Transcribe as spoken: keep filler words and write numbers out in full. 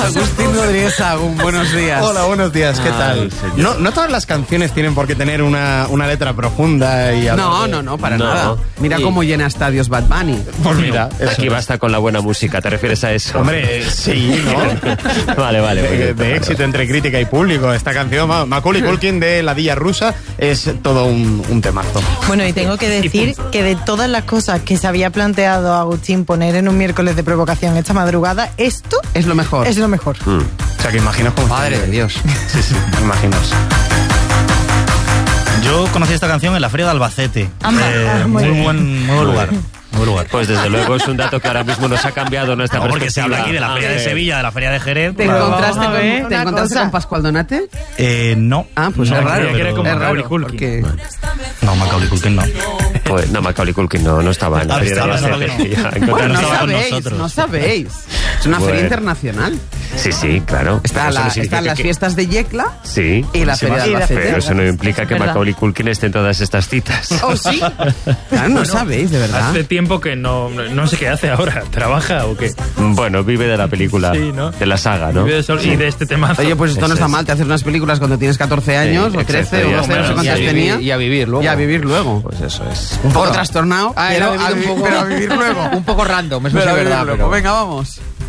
Agustín Rodríguez Sagún, buenos días. Hola, buenos días, ¿qué tal? No, no todas las canciones tienen por qué tener una, una letra profunda y... No, de... no, no, para no. nada. Mira Y... cómo llena estadios Bad Bunny. Pues mira, aquí basta con la buena música, ¿te refieres a eso? Hombre, sí, ¿no? Vale, vale. De, bien, de vale. éxito entre crítica y público. Esta canción, Macaulay Culkin de La Dilla Rusa, es todo un, un temazo. Bueno, y tengo que decir que de todas las cosas que se había planteado Agustín poner en un miércoles de provocación esta madrugada, esto Es lo mejor. es lo mejor. Mm. O sea, que imaginaos cómo... Madre de Dios. Sí, sí, imaginaos. Yo conocí esta canción en la Feria de Albacete. Amba, Eh, ah, muy, muy bien. buen, muy buen lugar. Muy buen lugar. Pues desde luego es un dato que ahora mismo nos ha cambiado nuestra No, porque se perspectiva. habla aquí de la Feria de Ah, Sevilla, de la Feria de Jerez. ¿Te Claro. encontraste, vamos a con, ver ¿te una encontraste cosa. con Pascual Donate? Eh, no. Ah, pues no, es raro. pero- que era como es Macaulay raro, Culkin. porque... No, Macaulay Culkin no. Pues no, Macaulay Culkin no, no estaba en la Ah, feria de estaba, Albacete. no, no, no. Ya, Bueno, encontramos- no estaba con sabéis, nosotros. no sabéis. Es una Bueno. feria internacional. Sí, sí, claro. Está Eso la- no significa están las que- fiestas de Yecla Sí. y la feria de Y la Albacete. Pero eso no implica que ¿Verdad? Macaulay Culkin esté en todas estas citas. ¿Oh, sí? Claro, no sabéis, de verdad. Hace tiempo que no, no sé qué hace ahora. ¿Trabaja o qué? Bueno, vive de la película, Sí, ¿no? de la saga, ¿no? Vive de sol- y de este tema. Oye, pues esto no Eso está es. mal, te haces unas películas cuando tienes catorce años, Sí, o trece, exacto, o ya doce, no sé está. cuántas Y a tenía. vivir- y a vivir luego. Y a vivir luego. Pues eso es. Un poco trastornado, Ah, pero, era a vivir vi- un poco- pero a vivir luego. Un poco random, eso Pero sí a es vivir verdad. luego. Pero... Venga, vamos.